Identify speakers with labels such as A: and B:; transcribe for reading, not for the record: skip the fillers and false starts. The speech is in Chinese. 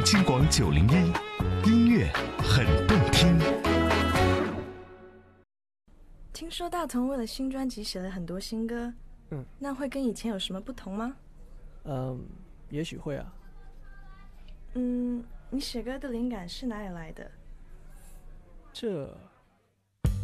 A: 南京广901，音乐很动听。
B: 听说大同为了新专辑写了很多新歌，那会跟以前有什么不同吗？
C: 也许会啊。
B: 你写歌的灵感是哪里来的？
C: 这